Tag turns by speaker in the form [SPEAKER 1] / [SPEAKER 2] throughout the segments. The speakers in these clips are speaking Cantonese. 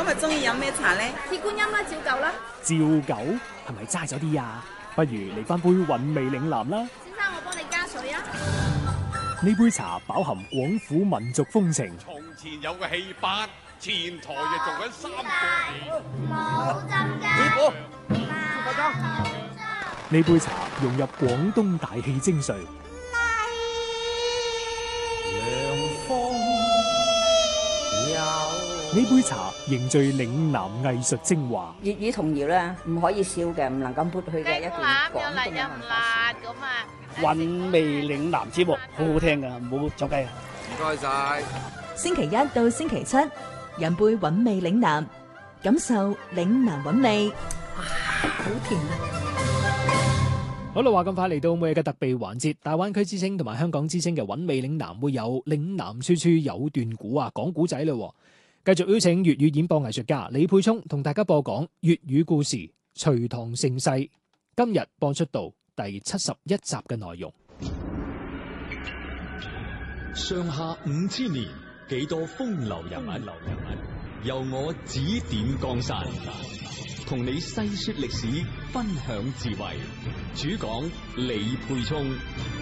[SPEAKER 1] 日中意飲咩茶呢？
[SPEAKER 2] 鐵觀音啦，照舊啦。
[SPEAKER 3] 照舊係咪齋咗啲啊？不如嚟翻杯韻味嶺南啦。
[SPEAKER 2] 先生，我幫你加水啊。
[SPEAKER 3] 呢杯茶飽含廣府民族風情。
[SPEAKER 4] 從前有個戲班，前台就做緊3個
[SPEAKER 2] 冇浸㗎。
[SPEAKER 4] 師傅，
[SPEAKER 3] 呢杯茶融入廣東大氣精髓。呢杯茶凝聚嶺南藝術精華。
[SPEAKER 5] 粵語童謠咧，唔可以少嘅，唔能夠抹去嘅一段廣東嘅文化。
[SPEAKER 6] 韻味嶺南節目好好聽噶，唔好走雞啊！
[SPEAKER 4] 唔該晒。
[SPEAKER 7] 星期一到星期七，飲杯韻味嶺南，感受嶺南韻味。哇，好甜啊！
[SPEAKER 3] 好啦，話咁快嚟到每日嘅特備環節，大灣區之聲同埋香港之聲嘅韻味嶺南會有嶺南處處有段古啊，講古仔嘞。繼續邀請粵語演播藝術家李佩聰同大家播講粵語故事《隋唐盛世》，今日播出到第71集嘅內容。
[SPEAKER 8] 上下5000年，幾多風流人物，由我指點江山，同你細說歷史，分享智慧。主講李佩聰。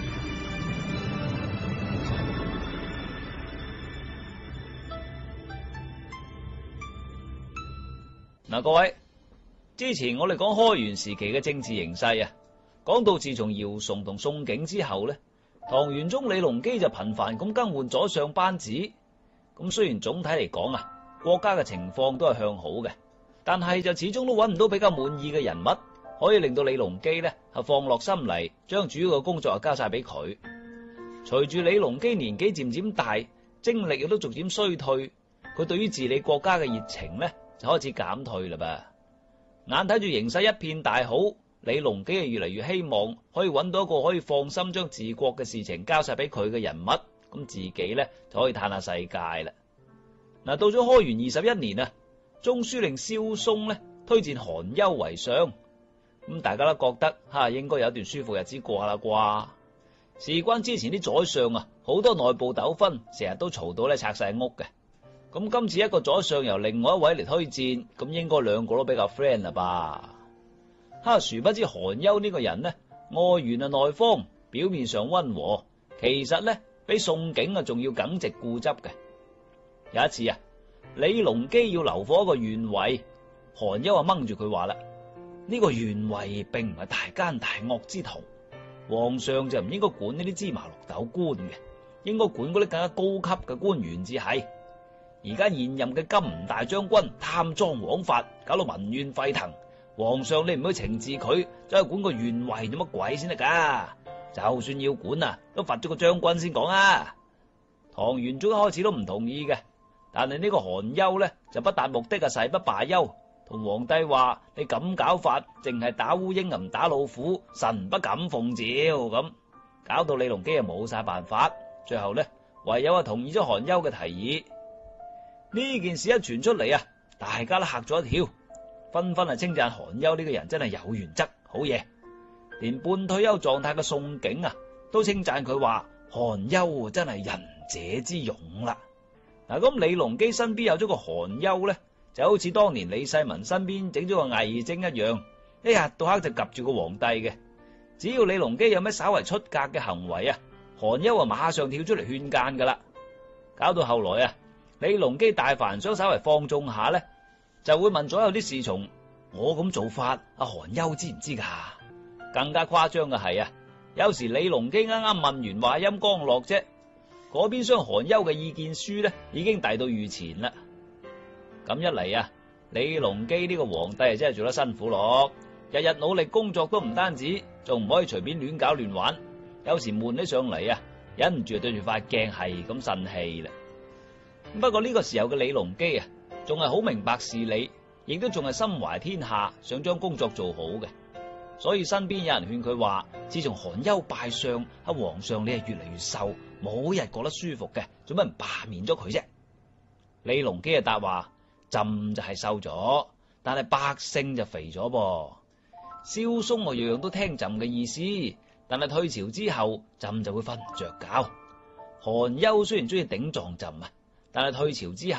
[SPEAKER 9] 嗱，各位，之前我哋講開元時期嘅政治形勢啊，講到自從姚崇同宋景之後咧，唐玄宗李隆基就頻繁咁更換左相班子。咁雖然總體嚟講啊，國家嘅情況都係向好嘅，但係就始終都揾唔到比較滿意嘅人物，可以令到李隆基咧係放落心嚟，將主要嘅工作啊交晒俾佢。隨住李隆基年紀漸漸大，精力亦都逐漸衰退，佢對於治理國家嘅熱情咧就開始減退啦噃。眼睇住形勢一片大好，李隆基係越嚟越希望可以揾到一個可以放心將治國嘅事情交晒俾佢嘅人物，咁自己咧就可以嘆下世界啦。嗱，到咗開元21年啊，中書令蕭嵩咧推薦韓丘為相，咁大家都覺得應該有一段舒服日子過下啦啩。事關之前啲宰相啊，好多內部糾紛，成日都嘈到咧拆晒屋嘅。咁今次一個宰相由另外一位嚟推薦，咁應該兩個都比較 friend 啦吧？殊不知韓丘呢個人呢，外圓啊內方，表面上溫和，其實呢比宋景啊仲要耿直固執嘅。有一次啊，李隆基要留火一個縣尉，韓丘啊掹住佢話啦：呢個縣尉並唔係大奸大惡之徒，皇上就唔應該管呢啲芝麻綠豆官嘅，應該管嗰啲更加高級嘅官員至係。而家現任嘅金吾大將軍貪贓枉法，搞到民怨沸騰。皇上你唔去懲治佢，走去管個縣尉做乜鬼先得噶？就算要管啊，都罰咗個將軍先講啊！唐玄宗一開始都唔同意嘅，但係呢個韓丘呢，就不達目的啊，誓不罷休，同皇帝話：你咁搞法，淨係打烏蠅唔打老虎，臣不敢奉詔咁，搞到李隆基啊冇晒辦法，最後呢，唯有同意咗韓丘嘅提議。呢件事一傳出嚟啊，大家都嚇咗一跳，紛紛稱讚韓丘呢個人真係有原則，好嘢。連半退休狀態嘅宋景啊，都稱讚佢話韓丘真係仁者之勇啦。嗱，咁李隆基身邊有咗個韓丘咧，就好似當年李世民身邊整咗個魏徵一樣，一日到黑就夾住個皇帝嘅。只要李隆基有咩稍為出格嘅行為啊，韓丘啊馬上跳出嚟勸諫噶啦。搞到後來啊，李隆基大凡想稍為放縱下咧，就會問左右啲侍從：我咁做法，阿韓丘知唔知噶？更加誇張嘅係啊，有時李隆基啱啱問完話音剛落啫，嗰邊廂韓丘嘅意見書咧已經遞到御前啦。咁一嚟啊，李隆基呢個皇帝真係做得辛苦咯，日日努力工作都唔單止，仲唔可以隨便亂搞亂玩。有時悶起上嚟啊，忍唔住就對住塊鏡係咁呻氣啦。不過呢個時候嘅李隆基啊，仲係好明白事理，亦都仲係心懷天下，想將工作做好嘅。所以身邊有人勸佢話：自從韓丘拜相，皇上你係越嚟越瘦，冇日過得舒服嘅，做乜唔罷免咗佢啫？李隆基就答話：朕就係瘦咗，但係百姓就肥咗噃。蕭嵩我樣樣都聽朕嘅意思，但係退朝之後，朕就會瞓唔着覺。韓丘雖然中意頂撞朕啊，但係退朝之後，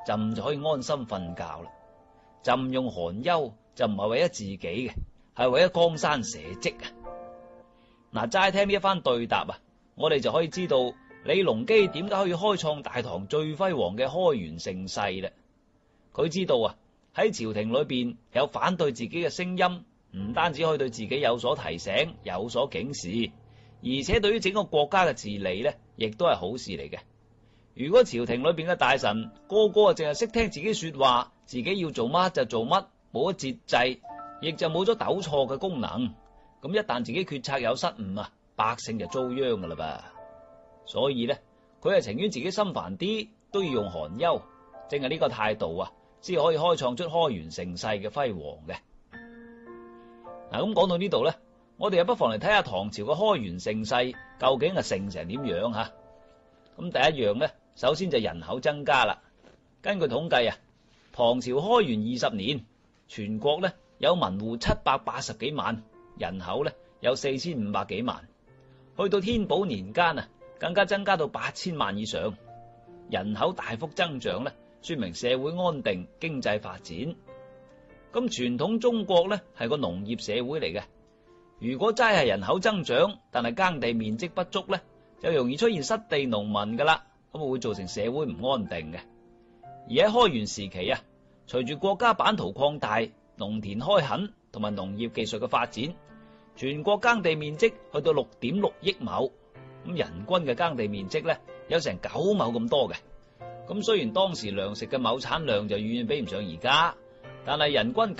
[SPEAKER 9] 朕就可以安心瞓覺啦。朕用寒丘就唔係為咗自己嘅，係為咗江山社稷啊！嗱，齋聽呢一番對答啊，我哋就可以知道李隆基點解可以開創大唐最輝煌嘅開元盛世啦。佢知道啊，喺朝廷裏邊有反對自己嘅聲音，唔單止可以對自己有所提醒、有所警示，而且對於整個國家嘅治理呢，亦都係好事嚟嘅。如果朝廷裏邊嘅大臣個個淨係識聽自己說話，自己要做乜就做乜，冇咗節制，亦就冇咗糾錯嘅功能。咁一旦自己決策有失誤啊，百姓就遭殃噶啦噃。所以呢，佢係情願自己心煩啲，都要用寒丘。正係呢個態度啊，先可以開創出開元盛世嘅輝煌嘅。嗱，咁講到呢度呢，我哋又不妨嚟睇下唐朝嘅開元盛世究竟係盛成點樣吓。咁第一樣呢，首先就人口增加啦。根據統計啊，唐朝開元20年，全國呢有民戶780幾萬，人口呢有4500幾萬。去到天寶年間啊，更加增加到8000萬以上。人口大幅增長呢，說明社會安定、經濟發展。咁傳統中國呢係個農業社會嚟嘅，如果齋係人口增長，但係耕地面積不足呢，就容易出現失地農民噶啦，咁會造成社會唔安定嘅。而喺開元時期啊，隨住國家版圖擴大、農田開墾同埋農業技術嘅發展，全國耕地面積去到6.6億畝，咁人均嘅耕地面積呢有成9畝咁多嘅。咁雖然當時糧食嘅畝產量就遠遠比唔上而家，但係人均